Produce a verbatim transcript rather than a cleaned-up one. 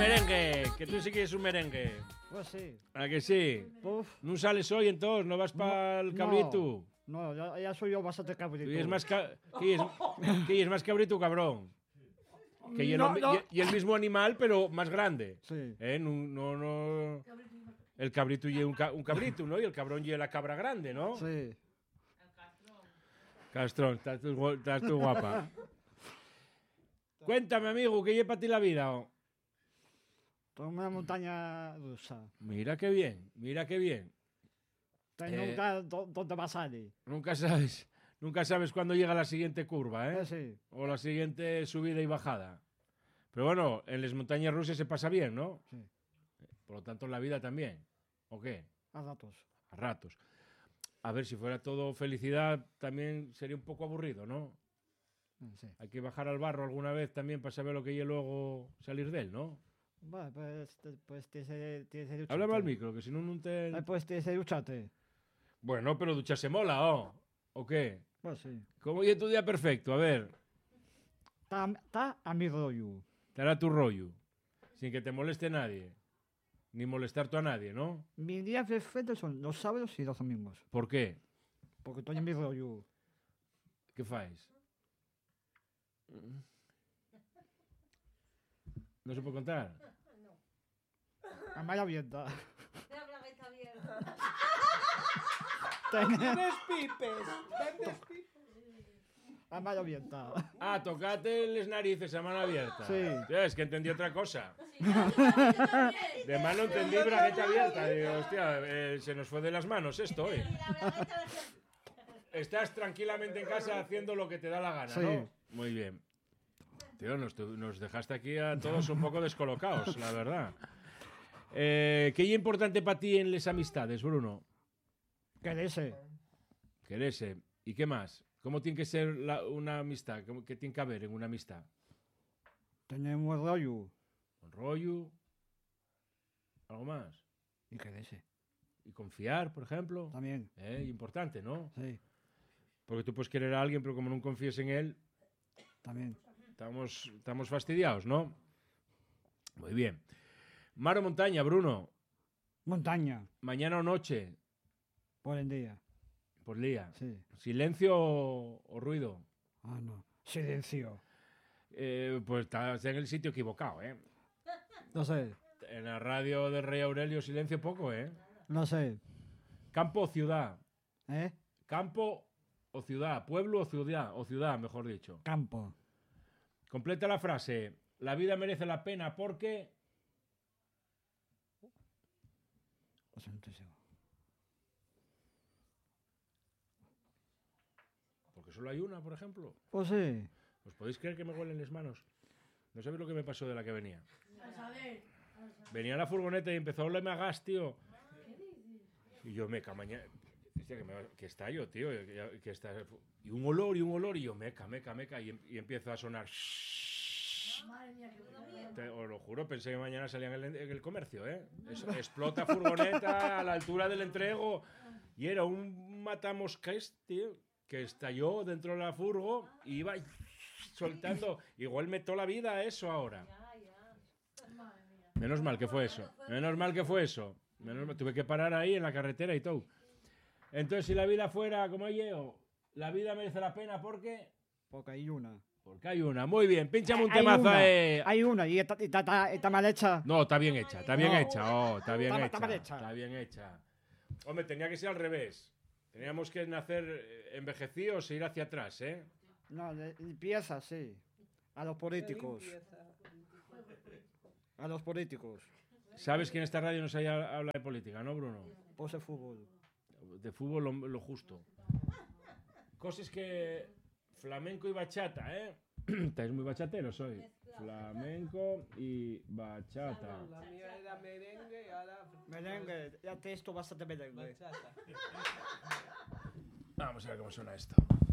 merengue, que tú sí quieres un merengue. Pues sí. ¿A que sí? Uf, ¿No sales hoy entonces? ¿No vas para el no, cabrito? No, ya, ya soy yo bastante cabrito. ¿Y es más, ca ¿Qué es, ¿Qué es más cabrito, cabrón? Que y el, No, no. y- y el mismo animal, pero más grande. Sí. ¿Eh? No, no, no- El cabrito y un, ca un cabrito, ¿no? Y el cabrón y la cabra grande, ¿no? Sí. Castrón, estás tú, gu- estás tú guapa. Cuéntame, amigo, ¿qué lleva para ti la vida? Oh? Tengo una montaña rusa. Mira qué bien, mira qué bien. Tengo Eh, nunca dó- dónde va a salir. Nunca sabes, nunca sabes cuándo llega la siguiente curva, ¿eh? Eh, sí. O la siguiente subida y bajada. Pero bueno, en las montañas rusas se pasa bien, ¿no? Sí. Por lo tanto, en la vida también. ¿O qué? A ratos. A ratos. A ver, si fuera todo felicidad, también sería un poco aburrido, ¿no? Eh, sí. Hay que bajar al barro alguna vez también para saber lo que y luego salir de él, ¿no? Bueno, pues, te- pues tienes que tienes que ducharte. Háblame al micro, que si no, no te... Eh, pues tienes que ducharte. Bueno, pero ducharse mola, ¿o? ¿O qué? Pues sí. ¿Cómo es tu día perfecto? A ver, Está está a mi rollo. te hará tu rollo. Sin que te moleste nadie. Ni molestar tú a nadie, ¿no? Mis días perfectos son los sábados y los domingos. ¿Por qué? Porque estoy en mi rollo. ¿Qué fáis? ¿No se puede contar? A malla abierta. Vendes pipes, vendes pipes. A malla abierta. Ah, tocate las narices a mano abierta. Sí. Hostia, es que entendí otra cosa. De mano entendí bragueta abierta. Digo, hostia, eh, se nos fue de las manos esto hoy. Estás tranquilamente en casa haciendo lo que te da la gana, Sí. ¿no? Muy bien. Tío, nos, tu- nos dejaste aquí a todos un poco descolocados, la verdad. Eh, ¿Qué es importante para ti en las amistades, Bruno? Quererse. Quererse. ¿Y qué más? ¿Cómo tiene que ser la- una amistad? ¿Cómo- ¿Qué tiene que haber en una amistad? Tener un buen rollo. ¿Un rollo? ¿Algo más? Y quererse. ¿Y confiar, por ejemplo? También. Eh, importante, ¿no? Sí. Porque tú puedes querer a alguien, pero como no confíes en él, También. estamos, estamos fastidiados, ¿no? Muy bien. Mar o montaña, Bruno. Montaña. Mañana o noche, Por el día. por día. Sí. Silencio o, o ruido. Ah, no. Silencio. Eh, pues estás en el sitio equivocado, ¿eh? No sé. En la radio del Rey Aurelio, silencio poco, ¿eh? No sé. Campo o ciudad. ¿Eh? Campo o ciudad. Pueblo o ciudad. O ciudad, mejor dicho. Campo. Completa la frase. La vida merece la pena porque... O sea, no estoy seguro. Porque solo hay una, por ejemplo. Pues sí. ¿Os podéis creer que me huelen las manos? No sabéis lo que me pasó de la que venía. Venía la furgoneta y empezó a olerme a gas, tío. Y yo, meca, mañana... Hostia, que, me, que está yo, tío. Que, que está... Y un olor, y un olor, y yo, meca, meca, meca. Y, em- y empieza a sonar... Te, os lo juro, pensé que mañana salían en el, en el comercio, ¿eh? Es- explota furgoneta a la altura del entrego. Y era un matamoscas, tío, que estalló dentro de la furgo y iba soltando. Igual meto la vida a eso ahora. Menos mal que fue eso. Menos mal que fue eso. Menos mal- tuve que parar ahí en la carretera y todo. Entonces, si la vida fuera como yo, la vida merece la pena porque... Porque hay una. Porque hay una. Muy bien, pinchame un Hay temazo. una. eh. Hay una y está, y está- está- está mal hecha. No, está bien hecha, está bien No. hecha, oh, está bien Está- hecha, está mal hecha. está bien hecha. Hombre, tenía que ser al revés. Teníamos que nacer eh, envejecidos e ir hacia atrás, ¿eh? No, de- empieza sí. A los políticos. A los políticos. Sabes que en esta radio no se haya- habla de política, ¿no, Bruno? Pose fútbol. De fútbol lo, lo justo. Cosas que... Flamenco y bachata, ¿eh? Estáis muy bachateros hoy. Flamenco y bachata. La mía era merengue y ahora Merengue. Ya te esto bastante merengue. bachata. Vamos a ver cómo suena esto.